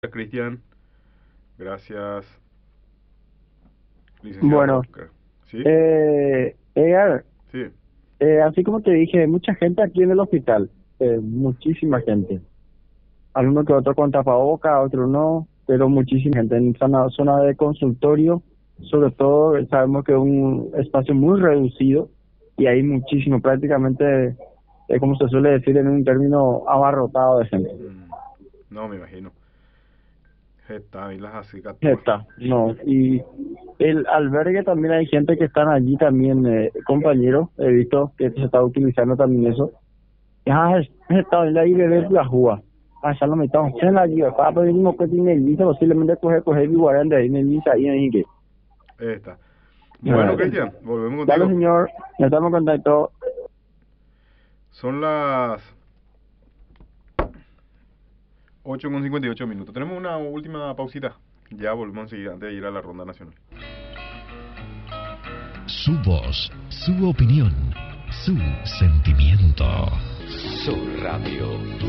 Cristian. Gracias, licenciado Bueno, Oscar. ¿Sí? Edgar, Sí. así como te dije, hay mucha gente aquí en el hospital, muchísima gente. Algunos que otro con tapaboca, otros no, pero muchísima gente en zona de consultorio. Sobre todo sabemos que es un espacio muy reducido y hay muchísimo, prácticamente, como se suele decir en un término, abarrotado de gente. No, me imagino. Está, y las así Está, no, y el albergue también hay gente que están allí también, compañeros, he visto que se está utilizando también eso. Está ahí bebé la jugua. Ya lo metamos en la guía, para pedir uno que tiene lisa, posiblemente coger y guardar de ahí en lisa y en que. Está. Bueno, Cristian, volvemos Dale, contigo. señor, ya estamos en contacto. Son las 8:58 minutos. Tenemos una última pausita. Ya volvemos enseguida antes de ir a la ronda nacional. Su voz, su opinión, su sentimiento. Su radio.